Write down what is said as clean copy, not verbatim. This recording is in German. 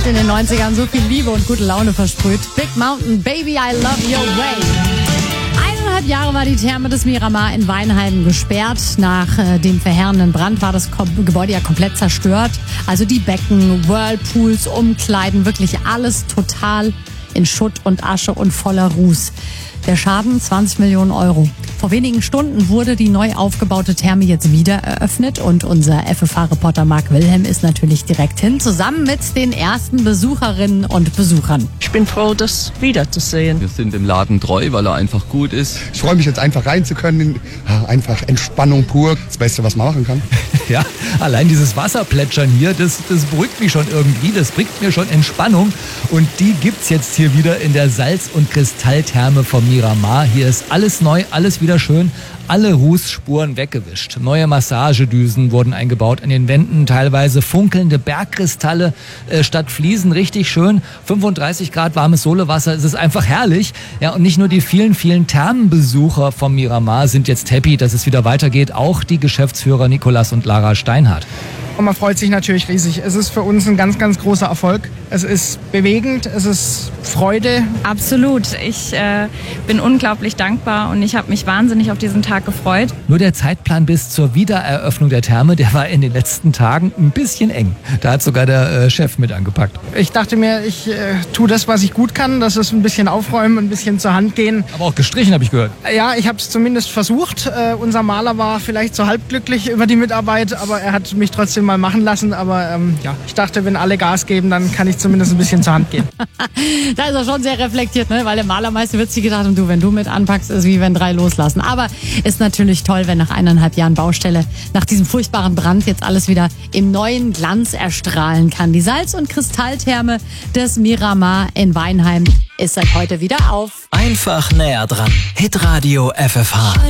hat in den 90ern so viel Liebe und gute Laune versprüht. Big Mountain, Baby, I love your way. 1,5 Jahre war die Therme des Miramar in Weinheim gesperrt. Nach dem verheerenden Brand war das Gebäude ja komplett zerstört. Also die Becken, Whirlpools, Umkleiden, wirklich alles total in Schutt und Asche und voller Ruß. Der Schaden 20 Millionen Euro. Vor wenigen Stunden wurde die neu aufgebaute Therme jetzt wieder eröffnet und unser FFH-Reporter Marc Wilhelm ist natürlich direkt hin, zusammen mit den ersten Besucherinnen und Besuchern. Ich bin froh, das wiederzusehen. Wir sind dem Laden treu, weil er einfach gut ist. Ich freue mich jetzt einfach rein zu können. Einfach Entspannung pur. Das Beste, was man machen kann. Ja, allein dieses Wasserplätschern hier, das beruhigt mich schon irgendwie. Das bringt mir schon Entspannung. Und die gibt's jetzt hier wieder in der Salz- und Kristalltherme vom Miramar. Hier ist alles neu, alles wieder schön. Alle Rußspuren weggewischt. Neue Massagedüsen wurden eingebaut an den Wänden, teilweise funkelnde Bergkristalle statt Fliesen, richtig schön. 35 Grad warmes Solewasser, es ist einfach herrlich. Ja, und nicht nur die vielen, vielen Thermenbesucher vom Miramar sind jetzt happy, dass es wieder weitergeht, auch die Geschäftsführer Nikolas und Lara Steinhardt. Und man freut sich natürlich riesig. Es ist für uns ein ganz, ganz großer Erfolg. Es ist bewegend, es ist Freude. Absolut. Ich bin unglaublich dankbar und ich habe mich wahnsinnig auf diesen Tag gefreut. Nur der Zeitplan bis zur Wiedereröffnung der Therme, der war in den letzten Tagen ein bisschen eng. Da hat sogar der Chef mit angepackt. Ich dachte mir, ich tue das, was ich gut kann. Das ist ein bisschen aufräumen, ein bisschen zur Hand gehen. Aber auch gestrichen, habe ich gehört. Ja, ich habe es zumindest versucht. Unser Maler war vielleicht so halb glücklich über die Mitarbeit, aber er hat mich trotzdem mal machen lassen. Aber ja, ich dachte, wenn alle Gas geben, dann kann ich zumindest ein bisschen zur Hand gehen. Da ist er schon sehr reflektiert, ne? Weil der Malermeister wird sich gedacht haben, du, wenn du mit anpackst, ist wie wenn 3 loslassen. Aber ist natürlich toll, wenn nach 1,5 Jahren Baustelle, nach diesem furchtbaren Brand jetzt alles wieder im neuen Glanz erstrahlen kann. Die Salz- und Kristalltherme des Miramar in Weinheim ist seit heute wieder auf. Einfach näher dran. Hitradio FFH.